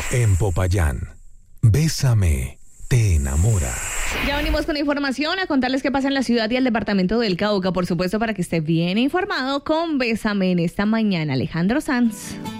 En Popayán, Bésame, te enamora. Ya venimos con información a contarles qué pasa en la ciudad y el departamento del Cauca, por supuesto, para que esté bien informado con Bésame en esta mañana. Alejandro Sanz.